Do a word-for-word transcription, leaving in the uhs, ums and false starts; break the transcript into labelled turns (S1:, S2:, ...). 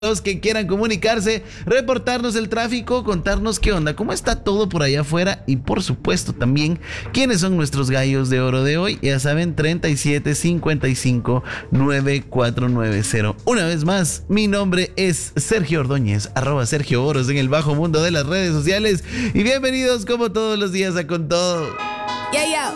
S1: Los que quieran comunicarse, reportarnos el tráfico, contarnos qué onda, cómo está todo por allá afuera y por supuesto también quiénes son nuestros gallos de oro de hoy. Ya saben, treinta y siete cincuenta y cinco noventa y cuatro noventa. Una vez más, mi nombre es Sergio Ordóñez, arroba Sergio Oros en el bajo mundo de las redes sociales y bienvenidos como todos los días a Con Todo.
S2: Yeah, yeah.